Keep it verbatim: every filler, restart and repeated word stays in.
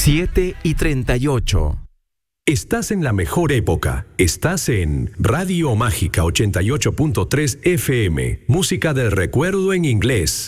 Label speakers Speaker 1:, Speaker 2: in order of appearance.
Speaker 1: siete y treinta y ocho.
Speaker 2: Estás en la mejor época. Estás en Radio Mágica ochenta y ocho punto tres F M. Música del recuerdo en inglés.